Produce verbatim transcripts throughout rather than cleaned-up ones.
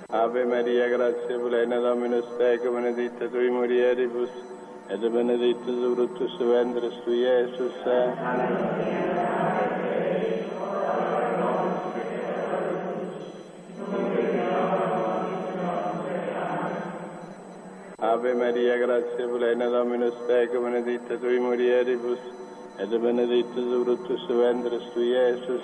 Ave Maria, grazia plena, Dominus tecum, benedicta tui mulieribus, et benedictus fructus ventris tui, Iesus. Ave Maria, grazia plena, Dominus tecum, benedicta tui mulieribus, et benedictus fructus ventris tui, Iesus.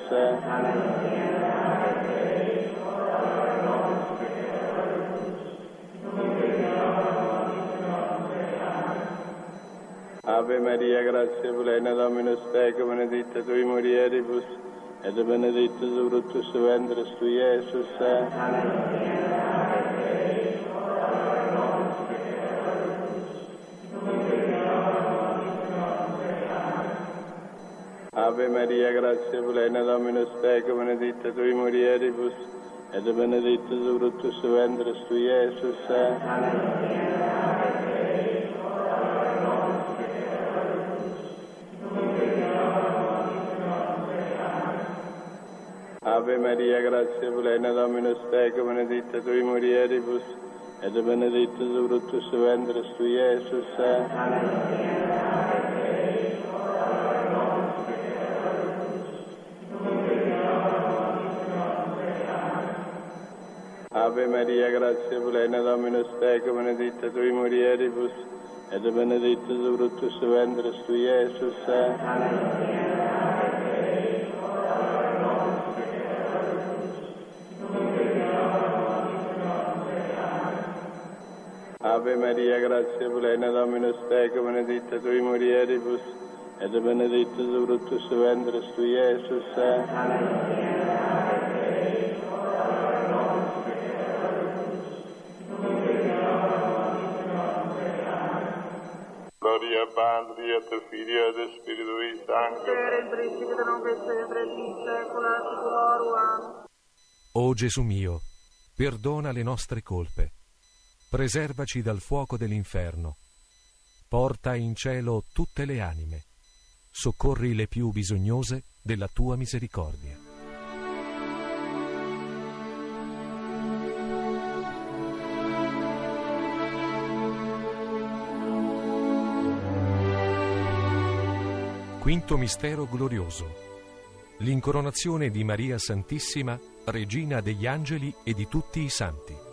Ave Maria, grazia plena, Dominus tecum, benedicta tui mulieribus, et benedictus fructus ventris tui, Iesus. Ave Maria, grazia plena, Dominus tecum, benedicta tui mulieribus, et benedictus fructus ventris tui, Iesus. Ave Maria, grazia plena, Dominus tecum, benedicta tui mulieribus, et benedictus fructus ventris tui, Iesus. Ave Maria, grazia plena, Dominus tecum, benedicta tui mulieribus, et benedictus fructus ventris tui, Iesus. Ave Maria, grazia plena, Dominus tecum, benedicta tui mulieribus, et benedictus fructus ventris tui, Iesus. Gloria a Patri et Filio et Spiritui Sancto. Per il principio non è sempre in secula seculorum. O Gesù mio, perdona le nostre colpe, preservaci dal fuoco dell'inferno, porta in cielo tutte le anime, soccorri le più bisognose della tua misericordia. Quinto mistero glorioso: l'incoronazione di Maria Santissima, Regina degli Angeli e di tutti i Santi.